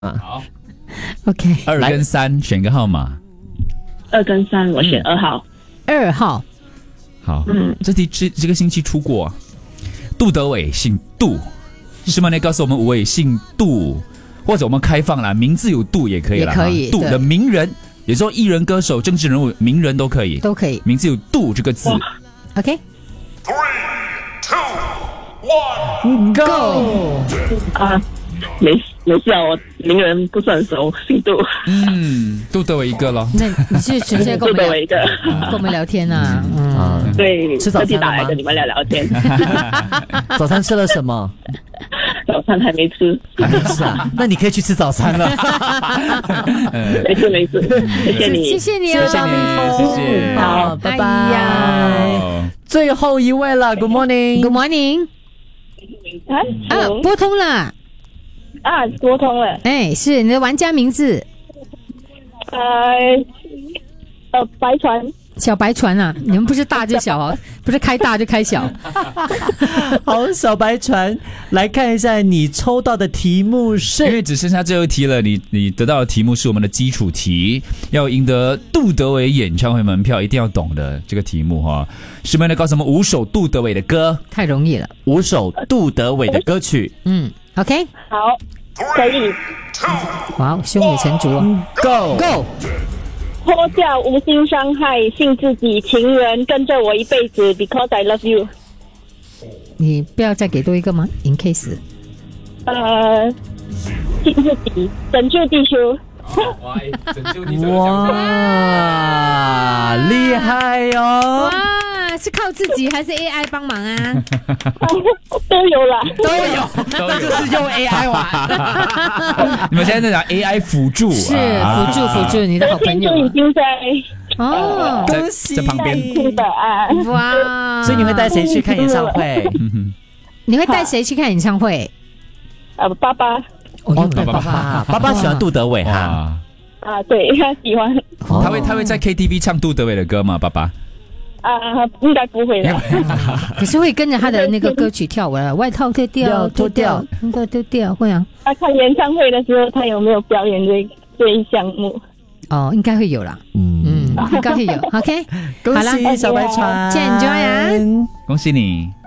好 OK， 2跟3选个号码。 2跟3，我选2号。 2号。 好，这题这个星期出过啊。杜德伟姓杜，是吗？你告诉我们5位姓杜，或者我们开放啦，名字有杜也可以啦。 也可以。 杜的名人，也说艺人、歌手、政治人物、名人都可以， 都可以。 名字有杜这个字。 OK。 3, 2, 1, Go！ 没事啊，我名人不算熟，姓杜。 杜德伟一个咯。 那你是直接跟我们杜德伟一个， 跟我们聊天啊？ 对， 吃早餐了吗特地打来跟你们聊天。 早餐吃了什么？ 早餐还没吃。 还没吃啊？那你可以去吃早餐了。 没事，谢谢你， 谢谢你谢谢你，谢谢。 好，拜拜。 好最后一位了 ，Good morning。 Good morning。拨通了。 拨通了。 哎，是你的玩家名字？ 白船。 小白船啊，你们不是大就小啊，不是开大就开小。 好，小白船，来看一下你抽到的题目是， 因为只剩下最后一题了，你得到的题目是我们的基础题，要赢得杜德伟演唱会门票，一定要懂的这个题目哈。是不是告诉我们5首杜德伟的歌？ 太容易了 ，5首杜德伟的歌曲。 OK， 好，可以。 哇，胸有成竹哦。Go。 脱掉无心伤害，信自己，情人跟着我一辈子 ，Because I love you。 你不要再给多一个吗 ？In case。 信自己，拯救地球。 哇，厉害哦！ 哇，是靠自己还是 AI 帮忙啊？ 都有啦， 那就是用 AI 玩。 你们现在在讲 AI 辅助， 是辅助你的好朋友已经在恭喜在旁边。 哇！ 所以你会带谁去看演唱会？ 你会带谁去看演唱会？ 爸爸。 爸爸喜欢杜德伟哈。 对，他喜欢。 他会在 KTV 唱杜德伟的歌吗？爸爸？ 应该不会的。 可是会跟着他的那个歌曲跳舞啊，外套脱掉，脱掉，会啊。 看演唱会的时候，他有没有表演这一项目？ 应该会有啦。应该会有。OK， 恭喜小白船， 见 Joy 啊！ 恭喜你。